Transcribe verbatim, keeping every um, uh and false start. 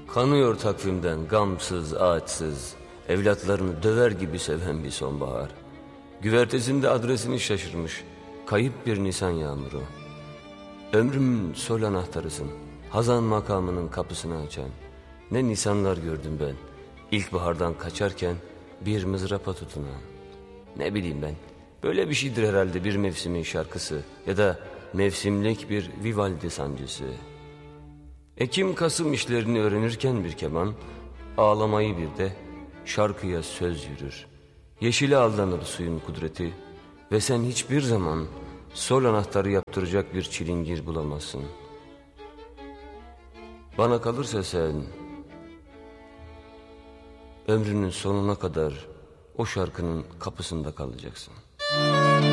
Kanıyor takvimden gamsız ağaçsız, evlatlarını döver gibi seven bir sonbahar. Güvertesinde adresini şaşırmış, kayıp bir nisan yağmuru. Ömrümün sol anahtarısın, hazan makamının kapısını açan. Ne nisanlar gördüm ben, ilkbahardan kaçarken bir mızrapa tutunan. Ne bileyim ben, böyle bir şeydir herhalde bir mevsimin şarkısı ya da mevsimlik bir Vivaldi sancısı. Ekim-Kasım işlerini öğrenirken bir keman, ağlamayı bir de şarkıya söz yürür. Yeşile aldanır suyun kudreti ve sen hiçbir zaman sol anahtarı yaptıracak bir çilingir bulamazsın. Bana kalırsa sen ömrünün sonuna kadar o şarkının kapısında kalacaksın.